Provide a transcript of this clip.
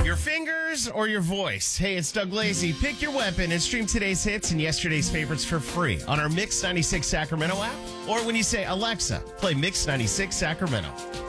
Your fingers or your voice? Hey, it's Doug Lacey. Pick your weapon and stream today's hits and yesterday's favorites for free on our Mix 96 Sacramento app. Or when you say, Alexa, play Mix 96 Sacramento.